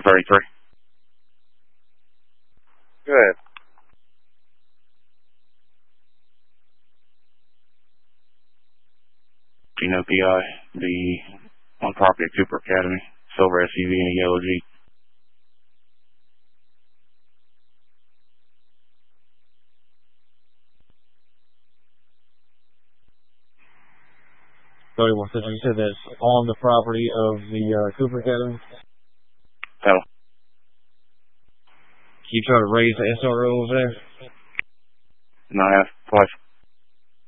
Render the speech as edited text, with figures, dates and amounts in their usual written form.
733. Good. Gino PI, the on property at Cooper Academy, silver SUV and a yellow Jeep. Sorry, you said that's on the property of the Cooper Academy? Pedal. You try to raise the SRO over there? No, I have twice.